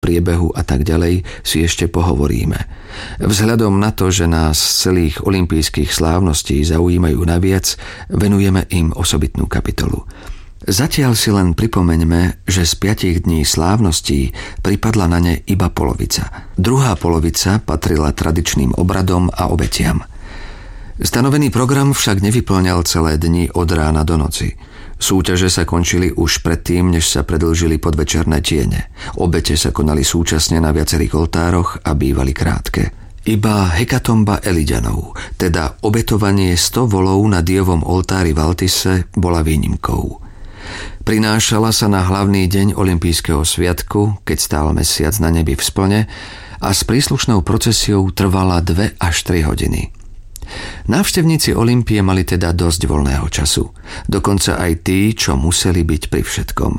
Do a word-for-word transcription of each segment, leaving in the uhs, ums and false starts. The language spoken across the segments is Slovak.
priebehu a tak ďalej si ešte pohovoríme. Vzhľadom na to, že nás z celých olympijských slávností zaujímajú naviac, venujeme im osobitnú kapitolu. Zatiaľ si len pripomeňme, že z piatich dní slávností pripadla na ne iba polovica. Druhá polovica patrila tradičným obradom a obetiam. Stanovený program však nevyplňal celé dni od rána do noci. Súťaže sa končili už predtým, než sa predĺžili podvečerné tiene. Obete sa konali súčasne na viacerých oltároch a bývali krátke. Iba hekatomba Eliďanov, teda obetovanie sto volov na Diovom oltári v Altise, bola výnimkou. Prinášala sa na hlavný deň olympijského sviatku, keď stál mesiac na nebi v splne, a s príslušnou procesiou trvala dve až tri hodiny. Návštevníci Olympie mali teda dosť voľného času, dokonca aj tí, čo museli byť pri všetkom.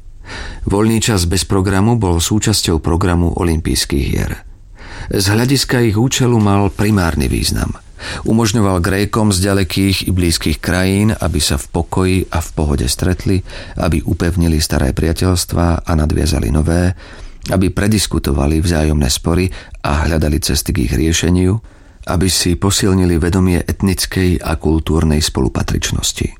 Voľný čas bez programu bol súčasťou programu olympijských hier. Z hľadiska ich účelu mal primárny význam. Umožňoval Grékom z ďalekých i blízkych krajín, aby sa v pokoji a v pohode stretli, aby upevnili staré priateľstvá a nadviazali nové, aby prediskutovali vzájomné spory a hľadali cesty k ich riešeniu, aby si posilnili vedomie etnickej a kultúrnej spolupatričnosti.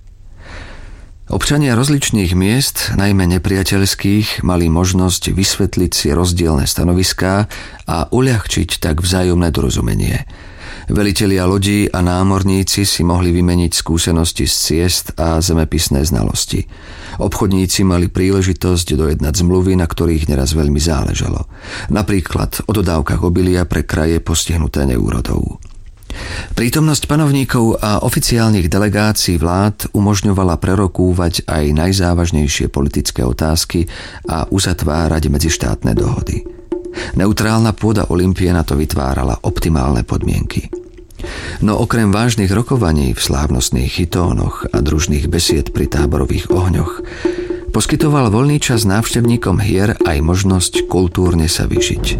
Občania rozličných miest, najmä nepriateľských, mali možnosť vysvetliť si rozdielne stanoviská a uľahčiť tak vzájomné dorozumenie. Velitelia lodí a námorníci si mohli vymeniť skúsenosti z ciest a zemepisné znalosti. Obchodníci mali príležitosť dojednať zmluvy, na ktorých neraz veľmi záležalo. Napríklad o dodávkach obilia pre kraje postihnuté neúrodou. Prítomnosť panovníkov a oficiálnych delegácií vlád umožňovala prerokúvať aj najzávažnejšie politické otázky a uzatvárať medzištátne dohody. Neutrálna pôda Olympie na to vytvárala optimálne podmienky. No okrem vážnych rokovaní v slávnostných chitónoch a družných besied pri táborových ohňoch poskytoval voľný čas návštevníkom hier aj možnosť kultúrne sa vyžiť.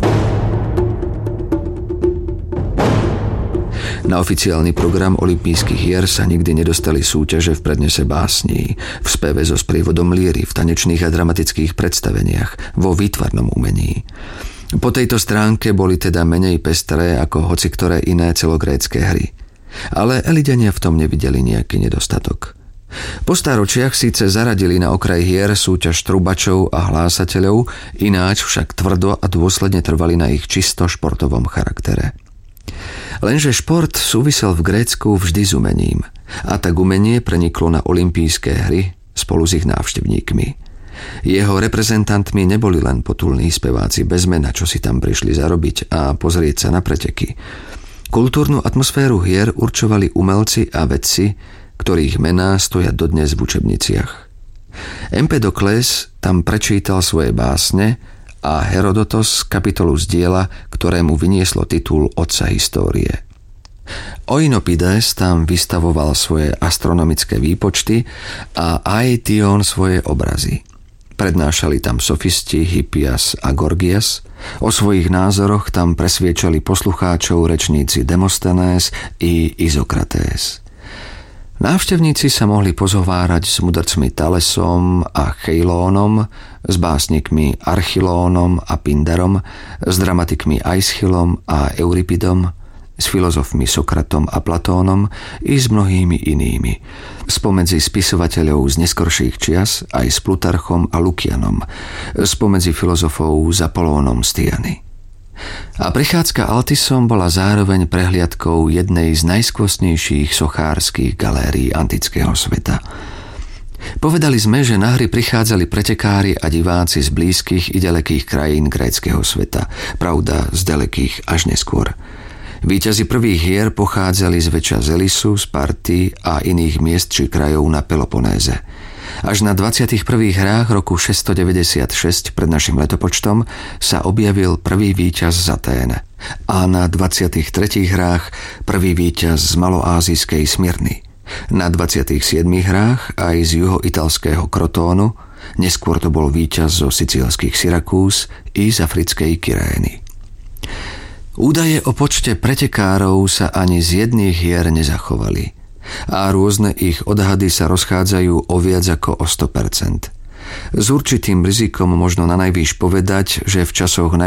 Na oficiálny program olympijských hier sa nikdy nedostali súťaže v prednese básní, v speve so sprievodom líry, v tanečných a dramatických predstaveniach, vo výtvarnom umení. Po tejto stránke boli teda menej pestré ako hociktoré iné celogrécke hry. Ale Eliďania v tom nevideli nejaký nedostatok. Po stáročiach síce zaradili na okraj hier súťaž trubačov a hlásateľov, ináč však tvrdo a dôsledne trvali na ich čisto športovom charaktere. Lenže šport súvisel v Grécku vždy s umením, a tak umenie preniklo na olympijské hry spolu s ich návštevníkmi. Jeho reprezentantmi neboli len potulní speváci bez mena, čo si tam prišli zarobiť a pozrieť sa na preteky. Kultúrnu atmosféru hier určovali umelci a vedci, ktorých mená stoja dodnes v učebniciach. Empedokles tam prečítal svoje básne a Herodotos kapitolu z diela, ktorému vynieslo titul Otca histórie. Oinopides tam vystavoval svoje astronomické výpočty a Aetion svoje obrazy. Prednášali tam sofisti Hippias a Gorgias, o svojich názoroch tam presviečali poslucháčov rečníci Demosthenes i Izokratés. Návštevníci sa mohli pozhovárať s mudrcmi Thalesom a Cheilónom, s básnikmi Archilónom a Pindarom, s dramatikmi Aischylom a Euripidom, s filozofmi Sokratom a Platónom i s mnohými inými. Spomedzi spisovateľov z neskorších čias aj s Plutarchom a Lukianom, spomedzi filozofov s Apolónom z Tyany. A prechádzka Altisom bola zároveň prehliadkou jednej z najskvostnejších sochárskych galérií antického sveta. Povedali sme, že na hry prichádzali pretekári a diváci z blízkych i ďalekých krajín gréckeho sveta, pravda z ďalekých až neskôr. Víťazi prvých hier pochádzali zväčša z Elisu, Sparty a iných miest či krajov na Peloponéze. Až na dvadsiatych prvých hrách roku šesťstodeväťdesiatšesť pred našim letopočtom sa objavil prvý víťaz z Atén a na dvadsiatych tretích hrách prvý víťaz z maloázijskej Smyrny. Na dvadsiatych siedmych hrách aj z juhoitalského Krotónu, neskôr to bol víťaz zo sicílskych Syrakús i z africkej Kyrény. Údaje o počte pretekárov sa ani z jedných hier nezachovali a rôzne ich odhady sa rozchádzajú o viac ako o sto percent. S určitým rizikom možno nanajvýš povedať, že v časoch